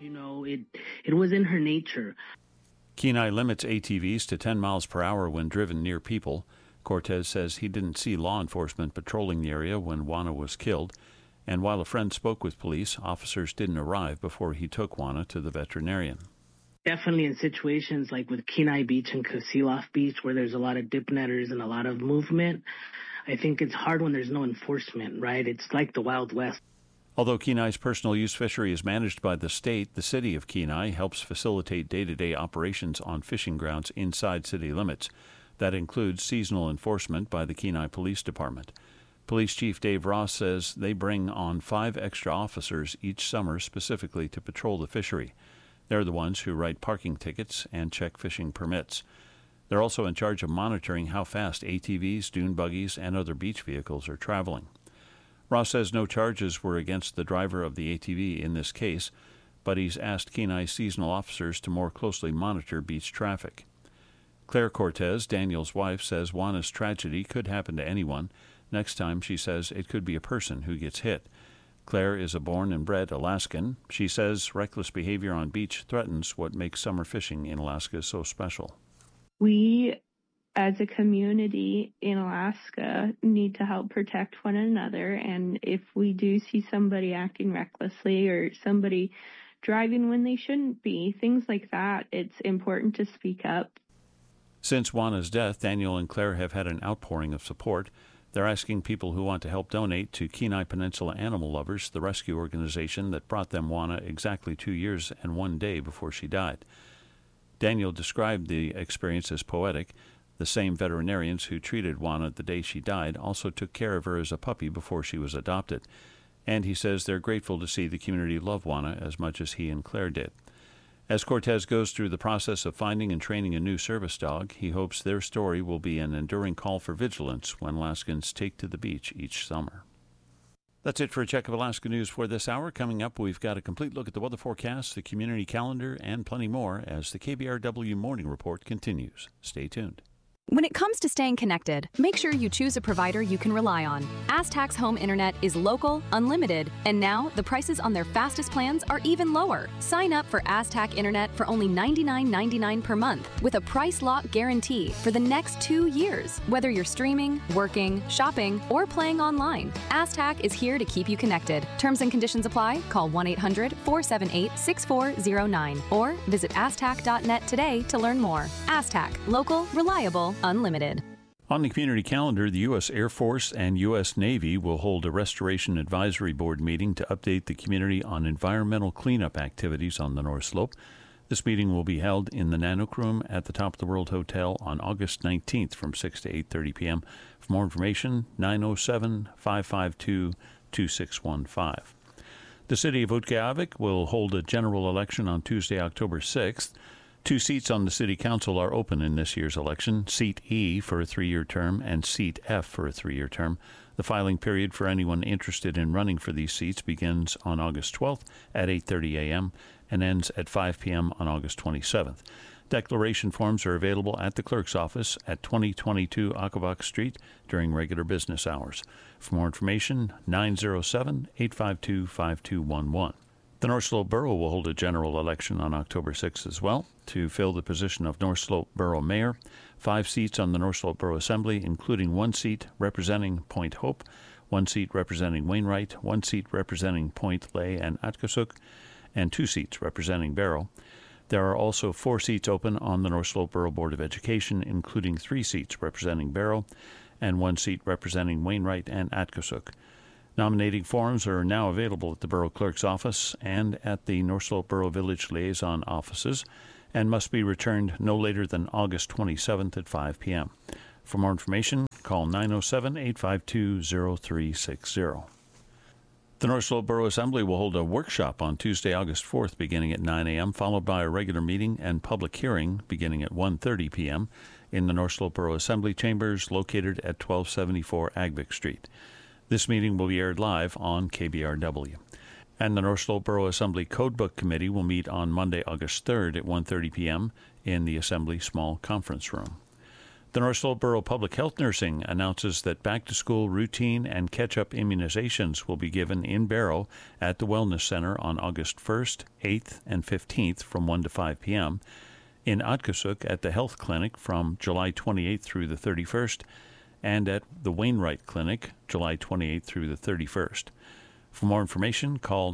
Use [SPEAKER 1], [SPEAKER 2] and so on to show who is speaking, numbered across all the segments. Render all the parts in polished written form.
[SPEAKER 1] It was in her nature.
[SPEAKER 2] Kenai limits ATVs to 10 miles per hour when driven near people. Cortez says he didn't see law enforcement patrolling the area when Juana was killed, and while a friend spoke with police, officers didn't arrive before he took Juana to the veterinarian.
[SPEAKER 1] Definitely in situations like with Kenai Beach and Kasilof Beach, where there's a lot of dip netters and a lot of movement, I think it's hard when there's no enforcement, right? It's like the Wild West.
[SPEAKER 2] Although Kenai's personal use fishery is managed by the state, the city of Kenai helps facilitate day-to-day operations on fishing grounds inside city limits. That includes seasonal enforcement by the Kenai Police Department. Police Chief Dave Ross says they bring on 5 extra officers each summer specifically to patrol the fishery. They're the ones who write parking tickets and check fishing permits. They're also in charge of monitoring how fast ATVs, dune buggies, and other beach vehicles are traveling. Ross says no charges were against the driver of the ATV in this case, but he's asked Kenai seasonal officers to more closely monitor beach traffic. Claire Cortez, Daniel's wife, says Juana's tragedy could happen to anyone. Next time, she says, it could be a person who gets hit. Claire is a born and bred Alaskan. She says reckless behavior on beach threatens what makes summer fishing in Alaska so special.
[SPEAKER 3] We, as a community in Alaska, need to help protect one another. And if we do see somebody acting recklessly or somebody driving when they shouldn't be, things like that, it's important to speak up.
[SPEAKER 2] Since Juana's death, Daniel and Claire have had an outpouring of support. They're asking people who want to help donate to Kenai Peninsula Animal Lovers, the rescue organization that brought them Juana exactly 2 years and 1 day before she died. Daniel described the experience as poetic. The same veterinarians who treated Juana the day she died also took care of her as a puppy before she was adopted. And he says they're grateful to see the community love Juana as much as he and Claire did. As Cortez goes through the process of finding and training a new service dog, he hopes their story will be an enduring call for vigilance when Alaskans take to the beach each summer. That's it for a check of Alaska News for this hour. Coming up, we've got a complete look at the weather forecast, the community calendar, and plenty more as the KBRW Morning Report continues. Stay tuned.
[SPEAKER 4] When it comes to staying connected, make sure you choose a provider you can rely on. Aztac's home internet is local, unlimited, and now the prices on their fastest plans are even lower. Sign up for Aztac Internet for only $99.99 per month with a price lock guarantee for the next 2 years. Whether you're streaming, working, shopping, or playing online, Aztac is here to keep you connected. Terms and conditions apply. Call 1-800-478-6409 or visit aztac.net today to learn more. Aztac, local, reliable, unlimited.
[SPEAKER 2] On the community calendar, the U.S. Air Force and U.S. Navy will hold a Restoration Advisory Board meeting to update the community on environmental cleanup activities on the North Slope. This meeting will be held in the Nanook Room at the Top of the World Hotel on August 19th from 6 to 8:30 p.m. For more information, 907-552-2615. The city of Utqiagvik will hold a general election on Tuesday, October 6th. 2 seats on the City Council are open in this year's election, Seat E for a 3-year term and Seat F for a 3-year term. The filing period for anyone interested in running for these seats begins on August 12th at 8:30 a.m. and ends at 5 p.m. on August 27th. Declaration forms are available at the clerk's office at 2022 Akavak Street during regular business hours. For more information, 907-852-5211. The North Slope Borough will hold a general election on October 6th as well to fill the position of North Slope Borough Mayor. 5 seats on the North Slope Borough Assembly, including 1 seat representing Point Hope, 1 seat representing Wainwright, 1 seat representing Point Lay and Atkasuk, and 2 seats representing Barrow. There are also 4 seats open on the North Slope Borough Board of Education, including 3 seats representing Barrow and 1 seat representing Wainwright and Atkasuk. Nominating forms are now available at the Borough Clerk's office and at the North Slope Borough Village Liaison offices and must be returned no later than August 27th at 5 p.m. For more information, call 907-852-0360. The North Slope Borough Assembly will hold a workshop on Tuesday, August 4th, beginning at 9 a.m., followed by a regular meeting and public hearing beginning at 1:30 p.m. in the North Slope Borough Assembly Chambers located at 1274 Agvik Street. This meeting will be aired live on KBRW. And the North Slope Borough Assembly Codebook Committee will meet on Monday, August 3rd at 1:30 p.m. in the Assembly Small Conference Room. The North Slopeboro Public Health Nursing announces that back-to-school routine and catch-up immunizations will be given in Barrow at the Wellness Center on August 1st, 8th, and 15th from 1 to 5 p.m., in Atkasuk at the Health Clinic from July 28th through the 31st, and at the Wainwright Clinic July 28th through the 31st. For more information, call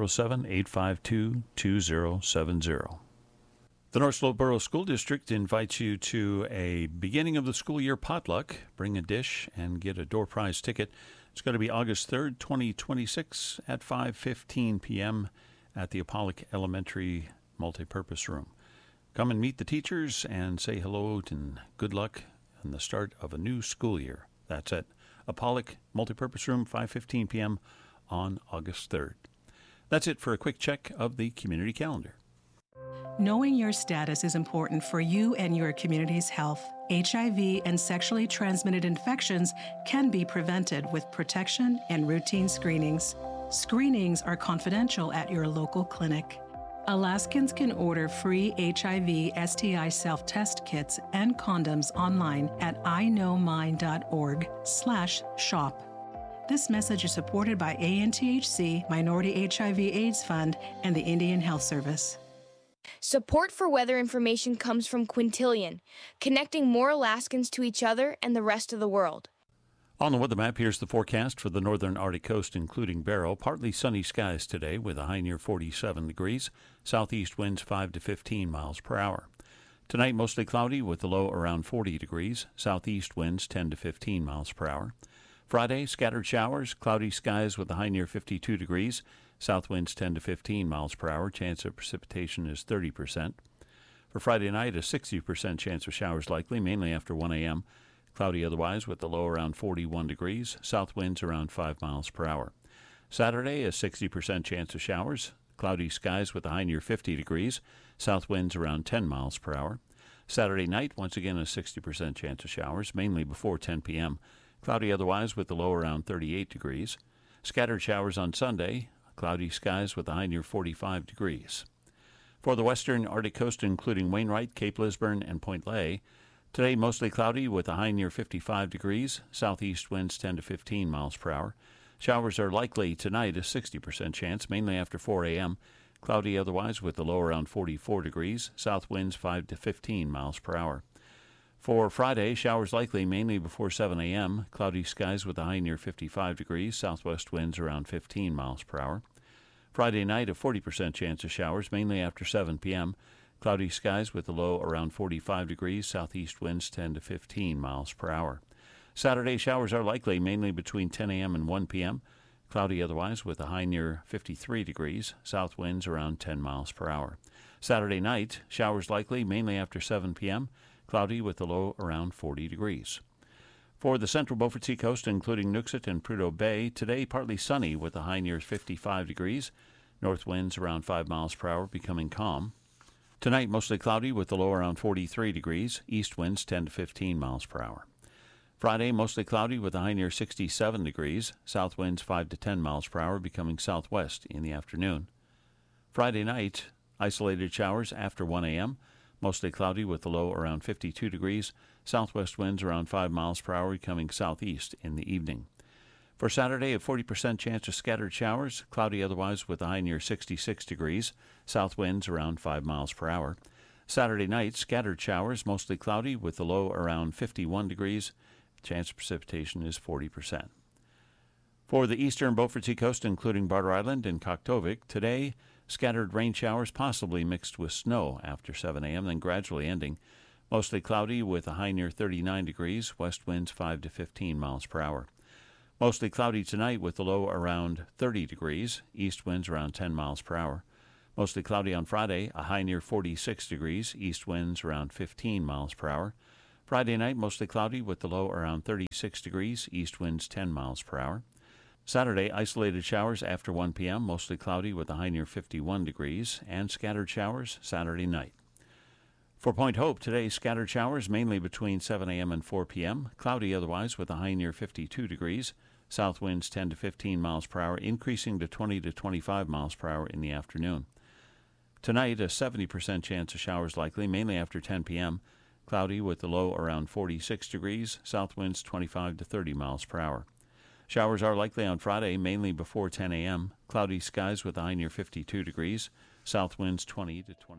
[SPEAKER 2] 907-852-2070. The North Slopeboro School District invites you to a beginning of the school year potluck. Bring a dish and get a door prize ticket. It's going to be August 3rd, 2026 at 5:15 p.m. at the Apollock Elementary Multipurpose Room. Come and meet the teachers and say hello and good luck on the start of a new school year. That's at Apollock Multipurpose Room, 5:15 p.m. on August 3rd. That's it for a quick check of the community calendar.
[SPEAKER 5] Knowing your status is important for you and your community's health. HIV and sexually transmitted infections can be prevented with protection and routine screenings. Screenings are confidential at your local clinic. Alaskans can order free HIV STI self-test kits and condoms online at iknowmine.org/shop. This message is supported by ANTHC, Minority HIV/AIDS Fund, and the Indian Health Service.
[SPEAKER 6] Support for weather information comes from Quintillion, connecting more Alaskans to each other and the rest of the world.
[SPEAKER 2] On the weather map, here's the forecast for the northern Arctic coast, including Barrow. Partly sunny skies today with a high near 47 degrees. Southeast winds 5 to 15 miles per hour. Tonight, mostly cloudy with a low around 40 degrees. Southeast winds 10 to 15 miles per hour. Friday, scattered showers, cloudy skies with a high near 52 degrees. South winds 10 to 15 miles per hour. Chance of precipitation is 30%. For Friday night, a 60% chance of showers likely, mainly after 1 a.m. Cloudy otherwise with a low around 41 degrees. South winds around 5 miles per hour. Saturday, a 60% chance of showers. Cloudy skies with a high near 50 degrees. South winds around 10 miles per hour. Saturday night, once again, a 60% chance of showers, mainly before 10 p.m. Cloudy otherwise with a low around 38 degrees. Scattered showers on Sunday. Cloudy skies with a high near 45 degrees. For the western Arctic coast, including Wainwright, Cape Lisburne, and Point Lay, today mostly cloudy with a high near 55 degrees. Southeast winds 10 to 15 miles per hour. Showers are likely tonight, a 60% chance, mainly after 4 a.m. Cloudy otherwise with a low around 44 degrees. South winds 5 to 15 miles per hour. For Friday, showers likely mainly before 7 a.m. Cloudy skies with a high near 55 degrees. Southwest winds around 15 miles per hour. Friday night, a 40% chance of showers, mainly after 7 p.m. Cloudy skies with a low around 45 degrees. Southeast winds 10 to 15 miles per hour. Saturday, showers are likely mainly between 10 a.m. and 1 p.m. Cloudy otherwise with a high near 53 degrees. South winds around 10 miles per hour. Saturday night, showers likely mainly after 7 p.m. Cloudy with a low around 40 degrees. For the central Beaufort Sea coast, including Nooksut and Prudhoe Bay, today partly sunny with a high near 55 degrees. North winds around 5 miles per hour, becoming calm. Tonight, mostly cloudy with a low around 43 degrees. East winds 10 to 15 miles per hour. Friday, mostly cloudy with a high near 67 degrees. South winds 5 to 10 miles per hour, becoming southwest in the afternoon. Friday night, isolated showers after 1 a.m., mostly cloudy with a low around 52 degrees. Southwest winds around 5 miles per hour, becoming southeast in the evening. For Saturday, a 40% chance of scattered showers, cloudy otherwise with a high near 66 degrees. South winds around 5 miles per hour. Saturday night, scattered showers, mostly cloudy with a low around 51 degrees. Chance of precipitation is 40%. For the eastern Beaufort Sea coast, including Barter Island and Koktovik, today, scattered rain showers possibly mixed with snow after 7 a.m., then gradually ending. Mostly cloudy with a high near 39 degrees. West winds 5 to 15 miles per hour. Mostly cloudy tonight with a low around 30 degrees. East winds around 10 miles per hour. Mostly cloudy on Friday, a high near 46 degrees. East winds around 15 miles per hour. Friday night, mostly cloudy with the low around 36 degrees. East winds 10 miles per hour. Saturday, isolated showers after 1 p.m., mostly cloudy with a high near 51 degrees, and scattered showers Saturday night. For Point Hope, today, scattered showers mainly between 7 a.m. and 4 p.m., cloudy otherwise with a high near 52 degrees, south winds 10 to 15 miles per hour, increasing to 20 to 25 miles per hour in the afternoon. Tonight, a 70% chance of showers likely, mainly after 10 p.m., Cloudy with the low around 46 degrees, south winds 25 to 30 miles per hour. Showers are likely on Friday, mainly before 10 a.m. Cloudy skies with a high near 52 degrees, south winds 20 to 20.